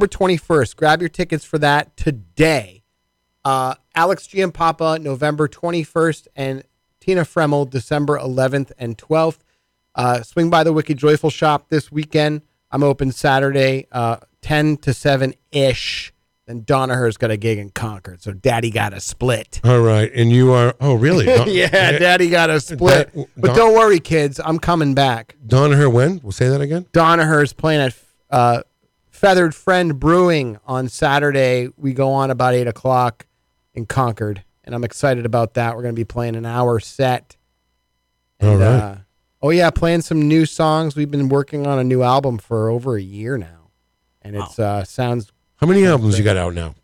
October 21st. Grab your tickets for that today. Alex Giampapa, November 21st, and Tina Fremel, December 11th and 12th. Swing by the Wicked Joyful shop this weekend. I'm open Saturday, 10 to 7-ish. And Donaher's got a gig in Concord, so Daddy got a split. All right, and you are, oh, really? Yeah, Daddy got a split. But don't worry, kids, I'm coming back. Donaher when? We'll say that again? Donaher's playing at Feathered Friend Brewing on Saturday. We go on about 8 o'clock in Concord, and I'm excited about that. We're going to be playing an hour set. And, all right. Playing some new songs. We've been working on a new album for over a year now, and it sounds How many albums you got out now?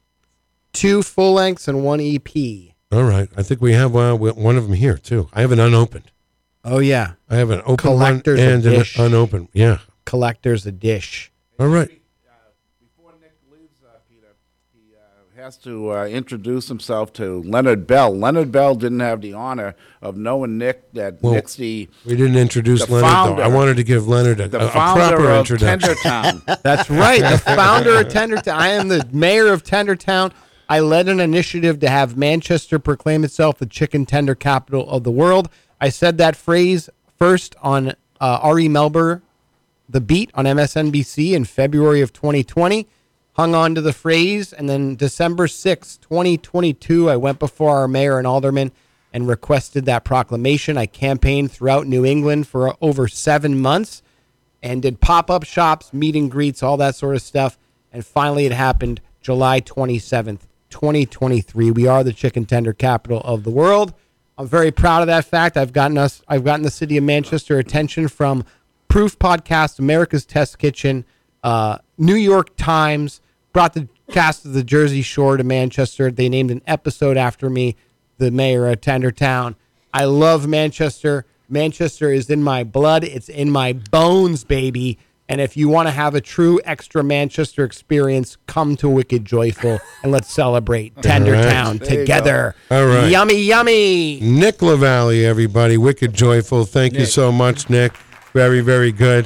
2 full lengths and 1 EP. All right. I think we have one of them here, too. I have an unopened. Oh, yeah. I have an open Collector's one and an Edition. unopened. Yeah. Collector's Edition. All right. Before Nick leaves, Peter, he has to introduce himself to Leonard Bell. Leonard Bell didn't have the honor of knowing Nick. Nick's we didn't introduce the Leonard, founder, though. I wanted to give Leonard a proper of introduction. Tendertown. That's right. The founder of Tendertown. I am the mayor of Tendertown. I led an initiative to have Manchester proclaim itself the chicken tender capital of the world. I said that phrase first on R.E. Melber, The Beat on MSNBC in February of 2020. Hung on to the phrase, and then December 6, 2022, I went before our mayor and aldermen and requested that proclamation. I campaigned throughout New England for over 7 months and did pop-up shops, meet and greets, all that sort of stuff. And finally it happened July 27th, 2023. We are the chicken tender capital of the world. I'm very proud of that fact. I've gotten the city of Manchester attention from Proof Podcast, America's Test Kitchen, New York Times, brought the cast of the Jersey Shore to Manchester. They named an episode after me, the mayor of Tendertown. I love Manchester. Manchester is in my blood. It's in my bones, baby. And if you want to have a true extra Manchester experience, come to Wicked Joyful and let's celebrate Tendertown together. All right. Yummy, yummy. Nick LaValle, everybody. Wicked Joyful. Thank you so much, Nick. Very, very good.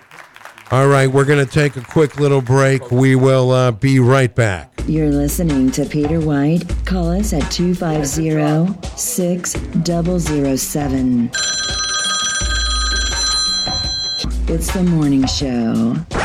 All right, we're going to take a quick little break. We will be right back. You're listening to Peter White. Call us at 250-6007. It's the morning show.